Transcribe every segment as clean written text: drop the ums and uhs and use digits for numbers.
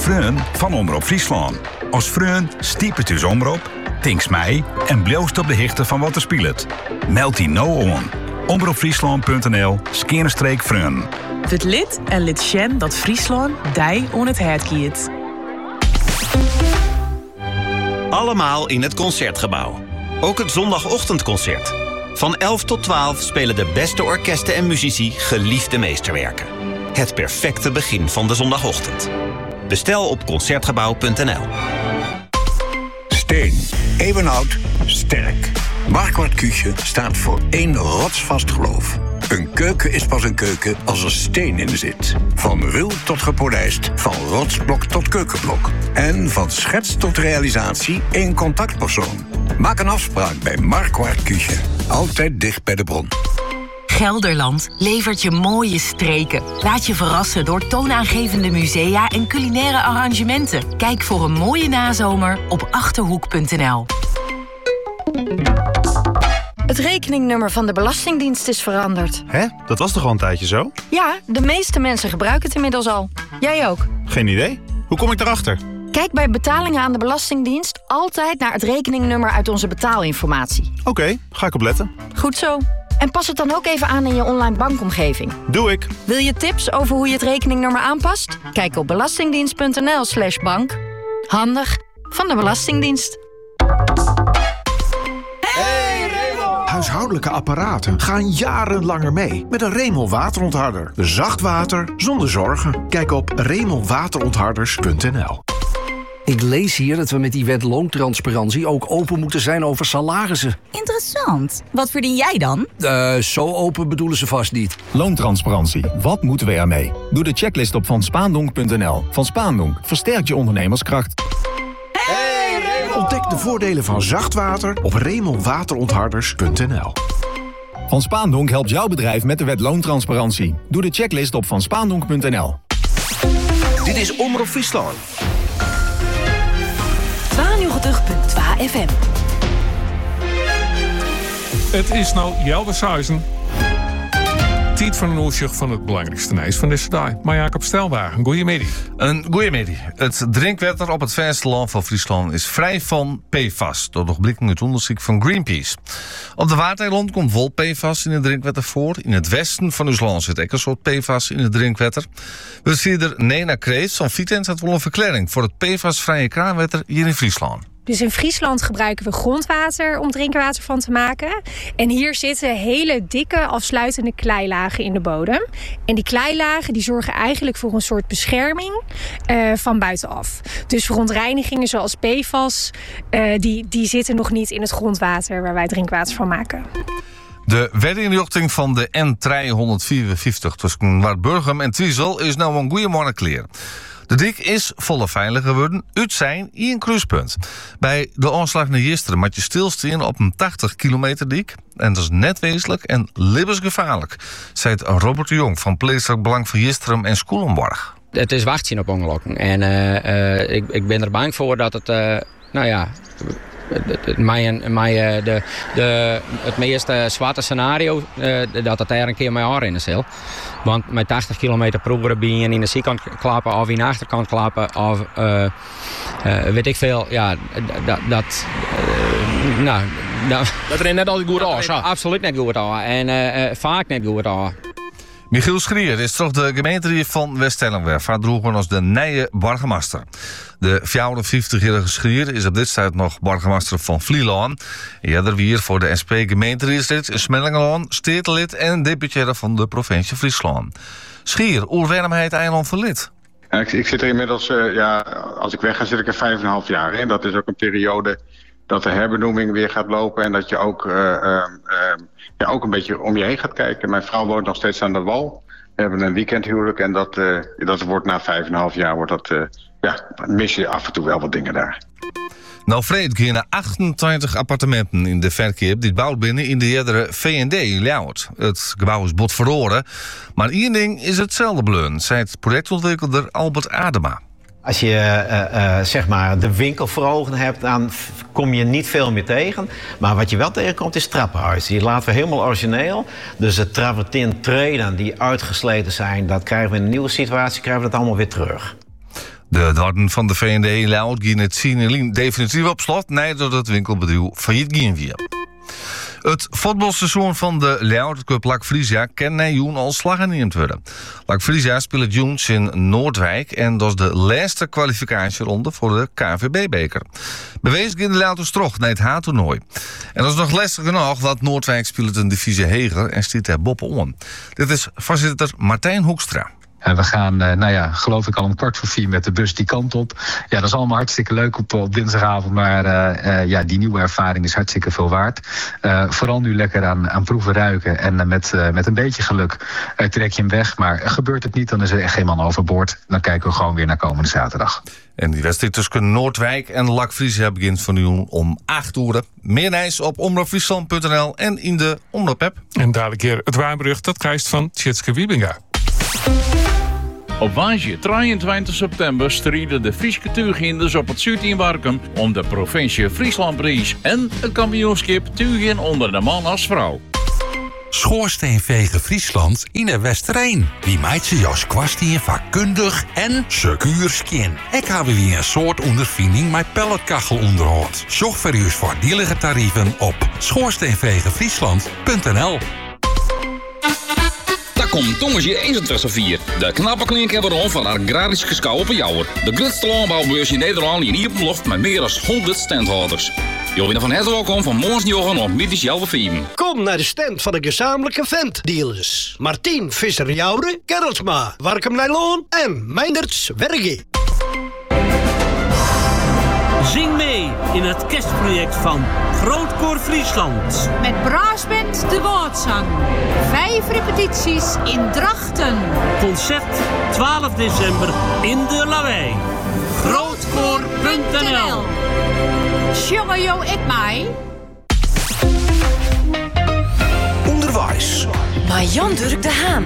Freun van Omroep Friesland. Als Freun stiep het dus omroep, tinks mij en bloost op de hichte van wat er speelt. Meld die nou on. omroepfriesland.nl/Freun. Het lid en lid Sjen dat Friesland dij on het hert kiet. Allemaal in het Concertgebouw. Ook het zondagochtendconcert. Van 11 tot 12 spelen de beste orkesten en muzici geliefde meesterwerken. Het perfecte begin van de zondagochtend. Bestel op Concertgebouw.nl. Steen, eeuwenoud, sterk. Marquardt Küche staat voor één rotsvast geloof. Een keuken is pas een keuken als er steen in zit. Van ruw tot gepolijst, van rotsblok tot keukenblok. En van schets tot realisatie één contactpersoon. Maak een afspraak bij Marquardt Küche. Altijd dicht bij de bron. Gelderland levert je mooie streken. Laat je verrassen door toonaangevende musea en culinaire arrangementen. Kijk voor een mooie nazomer op Achterhoek.nl. Het rekeningnummer van de Belastingdienst is veranderd. Hè? Dat was toch al een tijdje zo? Ja, de meeste mensen gebruiken het inmiddels al. Jij ook? Geen idee. Hoe kom ik erachter? Kijk bij betalingen aan de Belastingdienst altijd naar het rekeningnummer uit onze betaalinformatie. Oké, ga ik opletten. Goed zo. En pas het dan ook even aan in je online bankomgeving. Doe ik. Wil je tips over hoe je het rekeningnummer aanpast? Kijk op belastingdienst.nl/bank. Handig van de Belastingdienst. Huishoudelijke apparaten gaan jarenlanger mee met een Remel waterontharder. Zacht water zonder zorgen. Kijk op remelwaterontharders.nl. Ik lees hier dat we met die wet loontransparantie ook open moeten zijn over salarissen. Interessant. Wat verdien jij dan? Zo open bedoelen ze vast niet. Loontransparantie. Wat moeten we ermee? Doe de checklist op vanspaandonk.nl. Van Spaandonk versterkt je ondernemerskracht. Ontdek de voordelen van zacht water op remelwaterontharders.nl. Van Spaandonk helpt jouw bedrijf met de wet loontransparantie. Doe de checklist op vanspaandonk.nl. Dit is Omroep Friesland. 92.2 FM. Het is nou Jelder Suizen. Tijd van een oorzicht van het belangrijkste nieuws van deze dag. Maar Jacob Stelwagen, goeiemiddag. Een goeiemiddag. Het drinkwater op het vasteland van Friesland is vrij van PFAS. Door de blikking uit onderzoek van Greenpeace. Op de Waardeiland komt vol PFAS in het drinkwater voor. In het westen van ons land zit ook een soort PFAS in het drinkwater. We zien er Nena Krees van Vitens had wel een verklaring voor het PFAS-vrije kraanwater hier in Friesland. Dus in Friesland gebruiken we grondwater om drinkwater van te maken. En hier zitten hele dikke afsluitende kleilagen in de bodem. En die kleilagen die zorgen eigenlijk voor een soort bescherming van buitenaf. Dus verontreinigingen zoals PFAS, die zitten nog niet in het grondwater waar wij drinkwater van maken. De wedinrichting van de N354 tussen Waardburgum en Triesel is nou een goede morgen klaar. De dik is volle veilig geworden. Uit zijn een kruispunt. Bij de aanslag naar gisteren moet je stilstaan op een 80 kilometer dik. En dat is net wezenlijk en levensgevaarlijk, zei Robert de Jong van Pleegstrak Belang van Gisteren en Schoelenborg. Het is wachten op ongelukken. En ik ben er bang voor dat het, het meest zwarte scenario, dat het er een keer mee aan in is. Want met 80 kilometer per uur ben je in de zijkant klappen of in de achterkant klappen of weet ik veel. Ja, dat er net altijd goed aan. Absoluut net goed aan en vaak net goed aan. Michiel Schrier is toch de gemeenteraad van West-Hellenwerf. Hij droegen als de nieuwe burgemeester. De 54-jarige Schrier is op dit tijd nog burgemeester van Vlieland. Eerder weer voor de SP gemeenteraadslid in Smellingelaan, stedelid en deputaire van de provincie Friesland. Schrier, hoe waarom hij het eiland verlid? Ik zit er inmiddels, als ik weg ga, zit ik er 5,5 jaar. En dat is ook een periode dat de herbenoeming weer gaat lopen en dat je ook een beetje om je heen gaat kijken. Mijn vrouw woont nog steeds aan de Wal. We hebben een weekendhuwelijk en dat wordt na 5,5 jaar mis je af en toe wel wat dingen daar. Nou, Vreed gaan 28 appartementen in de verkeer die bouwd binnen in de eerdere V&D in Ljouwert. Het gebouw is bot verloren, maar één ding is hetzelfde bleun, zei het projectontwikkelaar Albert Adema. Als je zeg maar de winkel voor ogen hebt, dan kom je niet veel meer tegen. Maar wat je wel tegenkomt is trappenhuis. Die laten we helemaal origineel. Dus de travertin treden die uitgesleten zijn, dat krijgen we in een nieuwe situatie, krijgen we dat allemaal weer terug. De dwarden van de V&D Loud gaan het Sinelien definitief op slot, doordat het winkelbedrijf failliet ging weer. Het voetbalseizoen van de Loud Cup Lak Friesia kan na joen al slag inneemd worden. Lak Friesia speelt joens in Noordwijk en dat is de laatste kwalificatieronde voor de KNVB-beker. Bewezen in de Loud dus terug naar het H-toernooi. En dat is nog lastiger nog, want Noordwijk speelt een divisie heger en stiet daar boppen om. Dit is voorzitter Martijn Hoekstra. En we gaan, geloof ik al om 3:15 met de bus die kant op. Ja, dat is allemaal hartstikke leuk op dinsdagavond. Maar die nieuwe ervaring is hartstikke veel waard. Vooral nu lekker aan proeven ruiken. En met een beetje geluk trek je hem weg. Maar gebeurt het niet, dan is er echt geen man overboord. Dan kijken we gewoon weer naar komende zaterdag. En die wedstrijd tussen Noordwijk en Lak Friesia begint vanavond om 8 uur. Meer nieuws op omroepfriesland.nl en in de Omroep-app. En dadelijk keer het waarbericht dat krijgt van Tjitske Wiebinga. Op woensdag 23 september strijden de Frieske tuurginders op het Zuid in Warkum om de provincie Frieslandprijs en het kampioenschap tuurgin onder de man als vrouw. Schoorsteenvegen Friesland in de Westerijn. Die meid ze Jos Kwastien vakkundig en secuur skin. Ik heb weer een soort ondervinding met pelletkachel onderhoud. Zorg voor uw voordelige tarieven op schoorsteenvegenfriesland.nl. Komt Tongensje 21 de knappe klinkhebberen van Agrarische Geschouw op Jouwer. De grootste landbouwbeurs in Nederland in Iepenloft met meer dan 100 standhouders. Jullie van harte welkom van morgensjochen op middags Jouwer 4. Kom naar de stand van de gezamenlijke ventdealers. Martien Visser-Jouwer, Gerritsma, Warkum Nijloon en Meinderts Wergie. Zing mee in het kerstproject van Grootkoor Friesland. Met Braasband de Woordzang. 5 repetities in Drachten. Concert 12 december in de Lawei. Grootkoor.nl. Jongen, jo, ik mij. Onderwijs. Maar Jan Durk de Haan.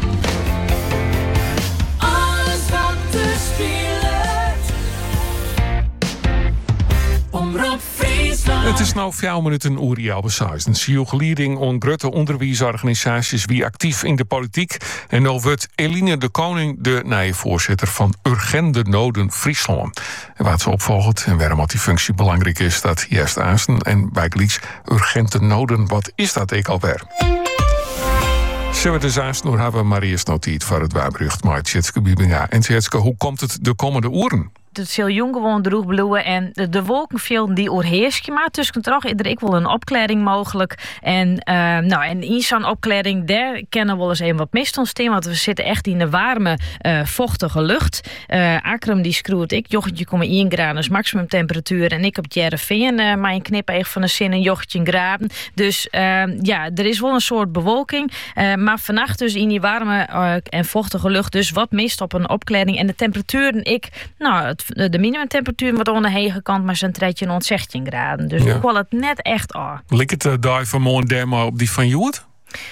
Alles wat te spelen. Omroep Friesland. Het is nou 4 minuten oer jouw besuizen. Leiding on grote onderwijsorganisaties wie actief in de politiek. En nou wordt Eline de Koning de nieuwe voorzitter van Urgente Noden Friesland. En wat ze opvolgt en waarom die functie belangrijk is, dat juist aansten. En bijgelijks Urgente Noden, wat is dat ik alweer? Zullen we de zaken hebben, maar eerst notiet voor het waarbericht met Tjitske Wiebinga. En Tjitske, hoe komt het de komende uren? Het is heel jong gewoon droeg bloeien en de wolken viel die oorheerst maar tussen toch is er ik wel een opklaring mogelijk en en in zo'n opklaring daar kennen we wel eens wat mist ontstaan, want we zitten echt in de warme vochtige lucht. Akrum die schroeit ik jochetje 1 graden is maximum temperatuur en ik op Jereveen maar een knip echt van een zin een jochetje graden. Dus er is wel een soort bewolking, maar vannacht dus in die warme en vochtige lucht dus wat mist op een opklaring en de temperaturen de minimumtemperatuur wat aan de hege kant, maar zijn treedje rond 16 graden. Dus ik wil het net echt aan. Ligt het daar van morgen demo op die van Joet?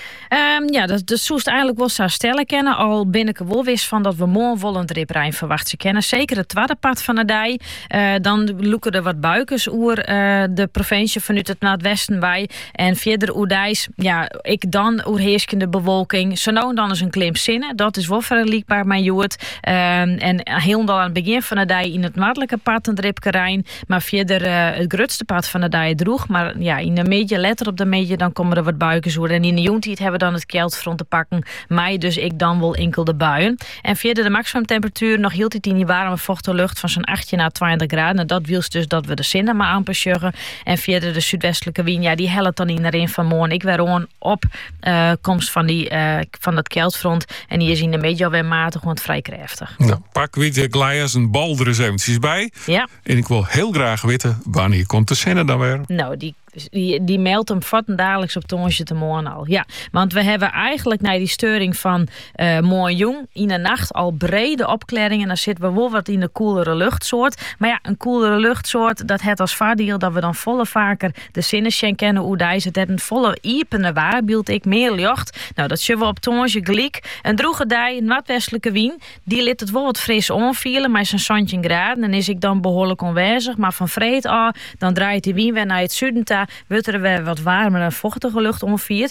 Dat zoest eigenlijk wel zo stellen kennen. Al ben ik er wel wist van dat we morgen wel een driprijn verwachten kennen. Zeker het tweede pad van de dij. Dan loeken er wat buikens oer de provincie vanuit het noordwesten bij. En verder oerdijs, ik dan oerheerskende bewolking. Zo nou en dan is een klim zinnen. Dat is wel vergelijkbaar met Joet. En heel aan het begin van de dij in het noordelijke pad een dripkerijn. Maar verder het grootste pad van de dij droeg. Maar in de media, letter op de media, dan komen er wat buikens oer. En in de joentijd hebben we dan het keldfront te pakken. Maar dus ik dan wel enkel de buien. En verder de maximumtemperatuur nog hield het in die warme vochtige lucht van zo'n 18 à 20 graden. En dat wil dus dat we de zinnen maar aanpassen. En verder de zuidwestelijke wind, die helpt dan in van morgen. Ik weer gewoon op komst van dat keldfront. En die is in de media weer matig, gewoon vrij krachtig. Nou, pak witte glijers en bal er eens eventjes bij. Ja. En ik wil heel graag weten, wanneer komt de zinnen dan weer? Nou, die meldt hem dagelijks op tongetje te morgen al. Ja, want we hebben eigenlijk na die steuring van morgen jong in de nacht al brede opklaringen. En dan zitten we wel wat in de koelere luchtsoort. Maar een koelere luchtsoort, dat het als voordeel dat we dan volle vaker de zinnen kennen hoe die zit. Het een volle iepende waarbeeld ik meer lucht. Nou, dat zullen we op tongetje gelijk. Een droege dij, een noordwestelijke wind, die liet het wel wat fris onvielen, maar zijn 17 graden. Dan is ik dan behoorlijk onwijzig. Maar van vreed al, dan draait die wind weer naar het zuiden. Wordt er weer wat warmer en vochtige lucht onviert.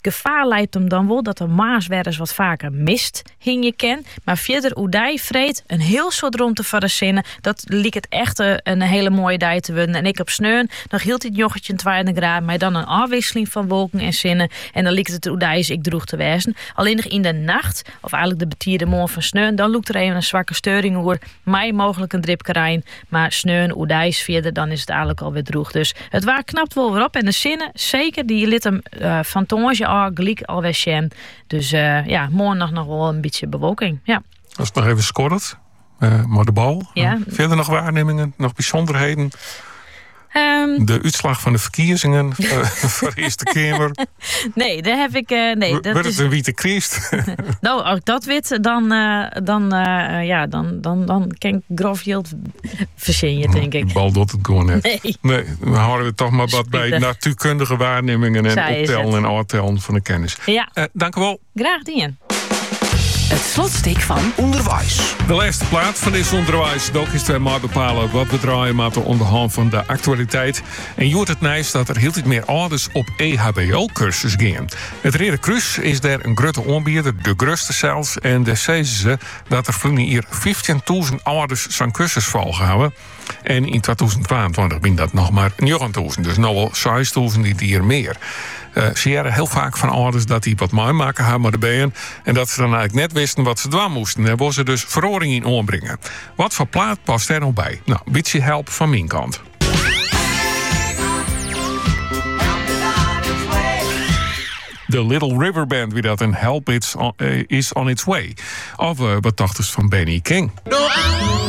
Gevaar leidt hem dan wel dat de maaswerders wat vaker mist hing je ken. Maar verder Oedij vreet een heel soort romte van de zinnen. Dat liep het echt een hele mooie dag te worden. En ik op sneun, dan hield hij het joggetje 20 graden. Maar dan een afwisseling van wolken en zinnen. En dan liep het Oedijs ik droeg te wezen. Alleen nog in de nacht, of eigenlijk de betierde morgen van sneun, dan loopt er even een zwakke steuring oer. Mij mogelijk een dripkarijn. Maar sneun, Oedijs verder, dan is het eigenlijk alweer droeg. Dus het waar knapt wel weer op. En de zinnen, zeker, die liet hem van tonge al gelijk alweer sjen. Dus morgen nog wel een beetje bewolking. Ja. Als het nog even scoort, maar de bal. Ja. Verder nog waarnemingen, nog bijzonderheden. De uitslag van de verkiezingen voor de Eerste Kamer. Nee, daar heb ik. Wordt het een witte Christ? Nou, als ik dat weet, dan kan ik grofjild verzinnen, denk ik. De bal doet het gewoon net. Nee, dan houden we toch maar wat bij natuurkundige waarnemingen en optellen en aftellen van de kennis. Ja. Dank u wel. Graag dien. Het slotstuk van Onderwijs. De laatste plaat van dit onderwijs. Ook is het maar bepalen wat we draaien met de onderhand van de actualiteit. En je hoort het nijs dat er heel iets meer ouders op EHBO-cursus gaan. Het Rode Kruis is daar een grote aanbieder, de grootste zelfs. En daar zeggen ze dat er van hier 15.000 ouders zo'n cursus volgehouden. En in 2022 ben dat nog maar 9.000. Dus nog wel 6.000 die hier meer. Ze jaren heel vaak van ouders dat die wat meemaken hebben met de been. En dat ze dan eigenlijk net wisten wat ze doen moesten. Daar wilden ze dus verhoring in ombrengen. Wat voor plaat past er nog bij? Nou, een beetje help van mijn kant. De Little River Band, wie dat een Help is on its way. Of wat dacht van Benny King? No,